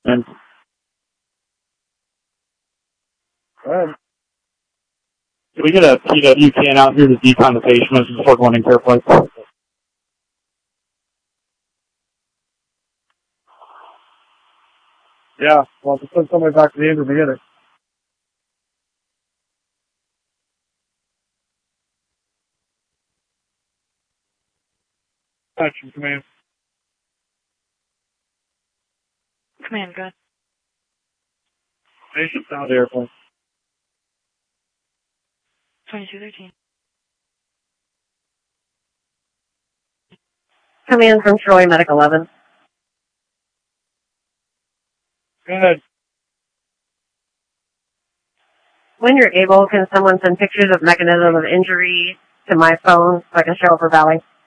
And Go ahead. can we get a PWCAN out here to decon the patient before going in carefully? Yeah, well, just send somebody back to the engine to get it. Action, command. Command, go ahead. Patient's out of the airplane. 2213. Command from Troy, Medic 11. Go ahead. When you're able, can someone send pictures of mechanism of injury to my phone so I can show it for Valley?